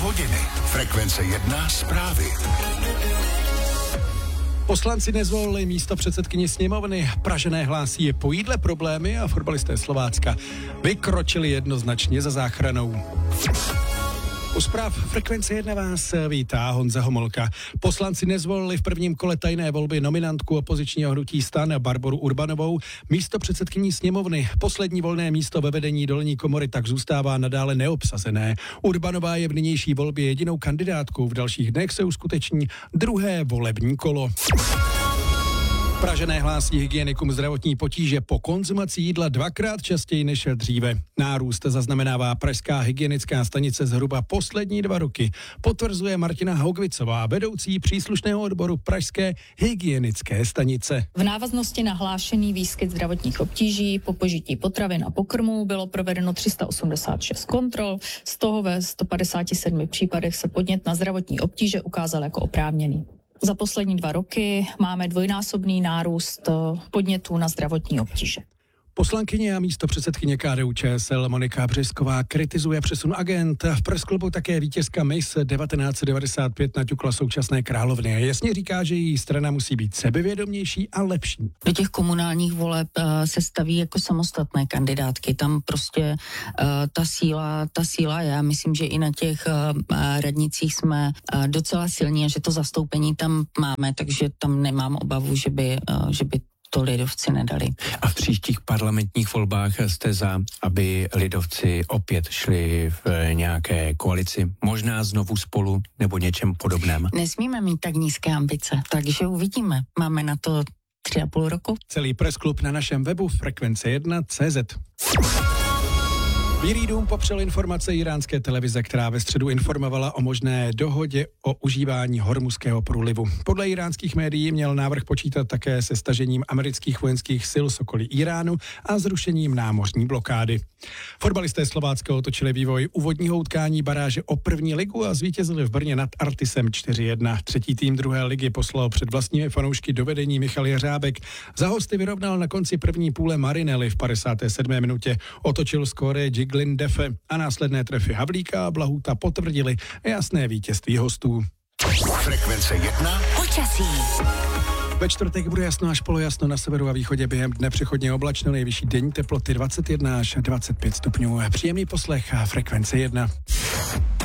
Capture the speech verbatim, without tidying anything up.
hodiny. Frekvence jedna zprávy. Poslanci nezvolili místo předsedkyni sněmovny. Pražané hlásí po jídle problémy a fotbalisté Slovácka vykročili jednoznačně za záchranou. U zpráv Frekvence jedna vás vítá Honza Homolka. Poslanci nezvolili v prvním kole tajné volby nominantku opozičního hnutí STAN Barboru Urbanovou místo předsedkyní sněmovny. Poslední volné místo ve vedení dolní komory tak zůstává nadále neobsazené. Urbanová je v nynější volbě jedinou kandidátkou. V dalších dnech se uskuteční druhé volební kolo. Pražané hlásí hygienikům zdravotní potíže po konzumaci jídla dvakrát častěji než dříve. Nárůst zaznamenává pražská hygienická stanice zhruba poslední dva roky. Potvrzuje Martina Haugvicová, vedoucí příslušného odboru pražské hygienické stanice. V návaznosti na hlášený výskyt zdravotních obtíží po požití potravin a pokrmů bylo provedeno tři sta osmdesát šest kontrol, z toho ve sto padesát sedm případech se podnět na zdravotní obtíže ukázal jako oprávněný. Za poslední dva roky máme dvojnásobný nárůst podnětů na zdravotní obtíže. Poslankyně a místo předsedkyně K D U Č S L Monika Březková kritizuje přesun agent. V pressklubu také vítězka Miss devatenáct set devadesát pět naťukla současné královny. Jasně říká, že její strana musí být sebevědomější a lepší. Do těch komunálních voleb uh, se staví jako samostatné kandidátky. Tam prostě uh, ta síla, ta síla je. Já myslím, že i na těch uh, radnicích jsme uh, docela silní a že to zastoupení tam máme, takže tam nemám obavu, že by, uh, že by to lidovci nedali. A v příštích parlamentních volbách jste za, aby lidovci opět šli v nějaké koalici, možná znovu spolu nebo něčem podobném? Nesmíme mít tak nízké ambice, takže uvidíme. Máme na to tři a půl roku. Celý pressklub na našem webu frekvence jedna tečka cé zet. Bílý dům popřel informace iránské televize, která ve středu informovala o možné dohodě o užívání Hormuzského průlivu. Podle iránských médií měl návrh počítat také se stažením amerických vojenských sil z okolí Iránu a zrušením námořní blokády. Fotbalisté Slovácka otočili vývoj úvodního utkání baráže o první ligu a zvítězili v Brně nad Artisem čtyři jedna. Třetí tým druhé ligy poslal před vlastními fanoušky do vedení Michal Jeřábek. Za hosty vyrovnal na konci první půle Marinelli v padesáté sedmé minutě. Otočil skóre Jiglin Defe a následné trefy Havlíka a Blahuta potvrdili jasné vítězství hostů. Frekvence jedna. Počasí. Ve čtvrtek bude jasno až polojasno, na severu a východě během dne přechodně oblačno, nejvyšší denní teploty dvacet jedna až dvacet pět stupňů. Příjemný poslech a Frekvence jedna.